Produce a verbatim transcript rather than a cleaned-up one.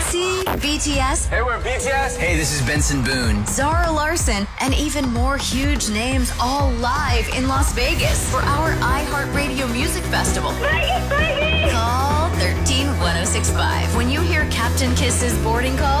See? B T S, Hey, we're B T S. Hey, this is Benson Boone. Zara Larson, and even more huge names all live in Las Vegas for our iHeartRadio Music Festival. Vegas, baby! Call one three one oh six five. When you hear Captain Kiss's boarding call,